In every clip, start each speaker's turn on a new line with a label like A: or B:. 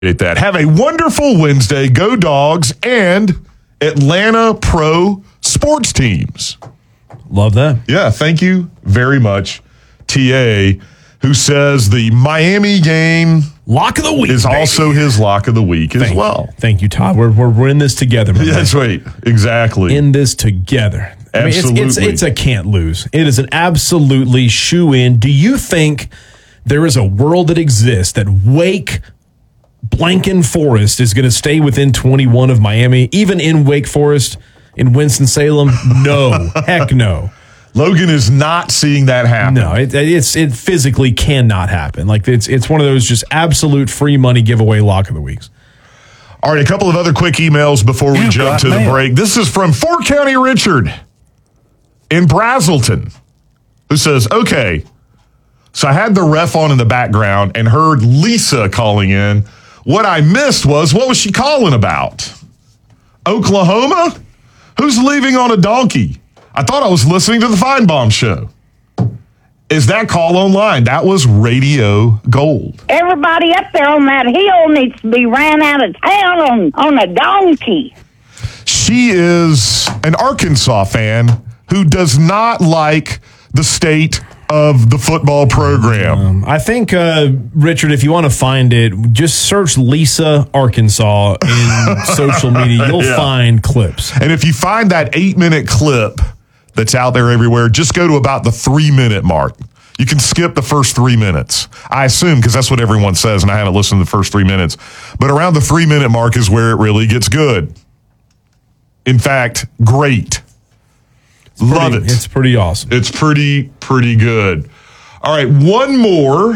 A: That. Have a wonderful Wednesday. Go Dogs and Atlanta Pro sports teams.
B: Love that.
A: Yeah, thank you very much, TA, who says the Miami game
B: lock of the week
A: is also his lock of the week as well.
B: Thank you, Todd. We're in this together.
A: Yeah, that's right. Exactly.
B: In this together.
A: Absolutely.
B: I mean, it's a can't lose. It is an absolutely shoe-in. Do you think there is a world that exists that Wake Blanken Forest is going to stay within 21 of Miami, even in Wake Forest, in Winston-Salem? No. Heck no.
A: Logan is not seeing that happen.
B: No, it physically cannot happen. Like it's one of those just absolute free money giveaway lock of the weeks.
A: All right, a couple of other quick emails before we jump to the break. This is from Fort County Richard in Brazelton, who says, okay, so I had the ref on in the background and heard Lisa calling in. What I missed was, what was she calling about? Oklahoma? Who's leaving on a donkey? I thought I was listening to the Feinbaum show. Is that call online? That was Radio Gold.
C: Everybody up there on that hill needs to be ran out of town on a donkey.
A: She is an Arkansas fan who does not like the state of the football program.
B: I think, Richard, if you want to find it, just search Lisa Arkansas in social media. You'll find clips.
A: And if you find that 8-minute clip that's out there everywhere, just go to about the 3-minute mark. You can skip the first 3 minutes. I assume, because that's what everyone says, and I haven't listened to the first 3 minutes. But around the 3-minute mark is where it really gets good. In fact, great. Love it.
B: It's pretty awesome.
A: It's pretty good. All right, one more.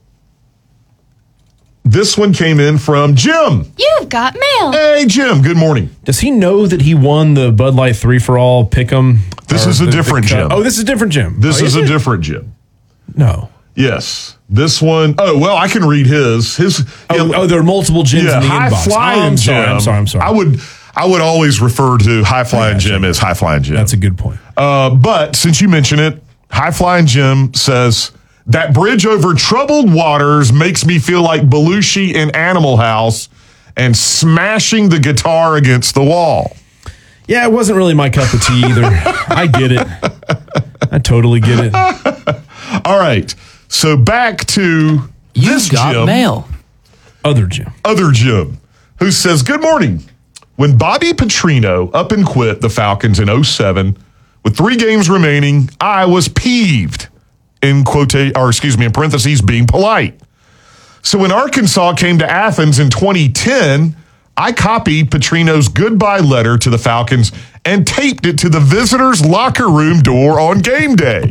A: This one came in from Jim.
D: You've got mail.
A: Hey, Jim. Good morning.
B: Does he know that he won the Bud Light 3-for-all pick'em?
A: This is a different Jim.
B: Oh, this is a different Jim.
A: This is a different Jim.
B: No.
A: Yes. This one. Oh, well, I can read his.
B: There are multiple Jims in the
A: high
B: inbox.
A: flying Jim.
B: I'm sorry.
A: I would always refer to High Flying Jim as High Flying Jim.
B: That's a good point.
A: But since you mention it, High Flying Jim says, that bridge over troubled waters makes me feel like Belushi in Animal House and smashing the guitar against the wall.
B: Yeah, it wasn't really my cup of tea either. I get it. I totally get it.
A: All right. So back to this Jim.
E: Mail.
B: Other Jim,
A: who says, good morning. When Bobby Petrino up and quit the Falcons in 2007, with 3 games remaining, I was peeved, in parentheses, being polite. So when Arkansas came to Athens in 2010, I copied Petrino's goodbye letter to the Falcons and taped it to the visitors' locker room door on game day.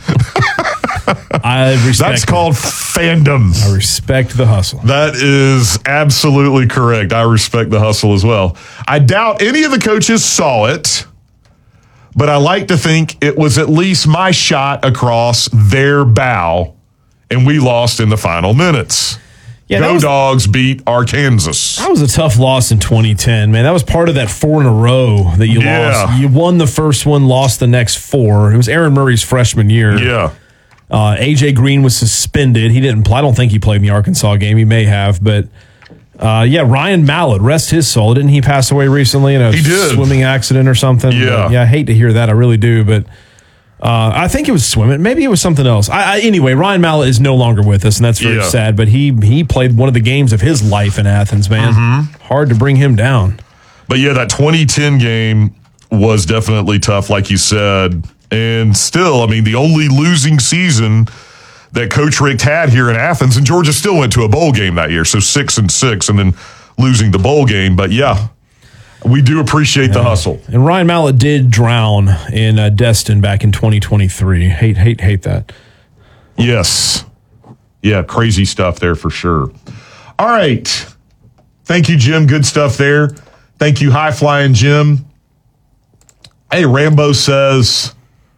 A: That's called fandom.
B: I respect the hustle.
A: That is absolutely correct. I respect the hustle as well. I doubt any of the coaches saw it, but I like to think it was at least my shot across their bow, and we lost in the final minutes. Yeah, Go Dogs beat Arkansas.
B: That was a tough loss in 2010, man. That was part of that 4 in a row that you lost. You won the first one, lost the next 4. It was Aaron Murray's freshman year.
A: Yeah.
B: A.J. Green was suspended. He didn't. I don't think he played in the Arkansas game. He may have, but Ryan Mallett, rest his soul. Didn't he pass away recently in a swimming accident or something?
A: Yeah.
B: I hate to hear that. I really do, but I think it was swimming. Maybe it was something else. Anyway, Ryan Mallett is no longer with us, and that's very sad, but he played one of the games of his life in Athens, man. Mm-hmm. Hard to bring him down.
A: But yeah, that 2010 game was definitely tough, like you said. And still, I mean, the only losing season that Coach Richt had here in Athens, and Georgia still went to a bowl game that year, so 6-6, and then losing the bowl game. But yeah, we do appreciate the hustle.
B: And Ryan Mallett did drown in Destin back in 2023. Hate that.
A: Yes. Yeah, crazy stuff there for sure. All right. Thank you, Jim. Good stuff there. Thank you, High Flying Jim. Hey, Rambo says...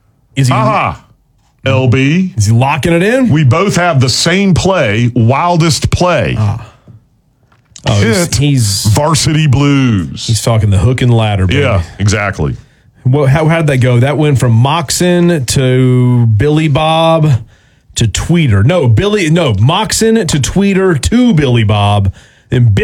A: LB.
B: Is he locking it in?
A: We both have the same play, wildest play.
B: He's
A: Varsity Blues.
B: He's talking the hook and ladder, baby.
A: Yeah, exactly.
B: Well, how did that go? That went from Moxon to Billy Bob to Tweeter. Moxon to Tweeter to Billy Bob, And